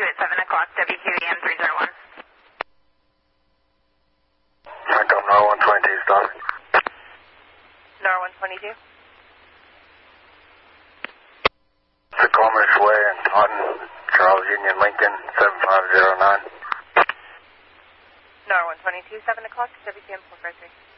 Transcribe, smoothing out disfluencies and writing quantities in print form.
at 7 o'clock, WQEM 301. Echo NOR 122, stop. NOR 122. Tacomish Way in Taunton, Charles Union Lincoln 7509. NOR 122, 7 o'clock, WQEM 453.